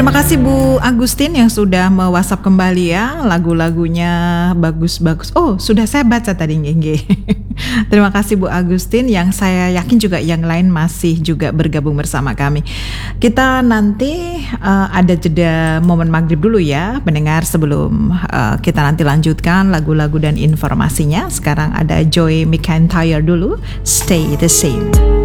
Terima kasih Bu Agustin yang sudah me-WhatsApp kembali ya. Lagu-lagunya bagus-bagus. Oh, sudah saya baca tadi Ngge. Terima kasih Bu Agustin, yang saya yakin juga yang lain masih juga bergabung bersama kami. Kita nanti ada jeda momen maghrib dulu ya pendengar, sebelum kita nanti lanjutkan lagu-lagu dan informasinya. Sekarang ada Joy McIntyre dulu, Stay the Same.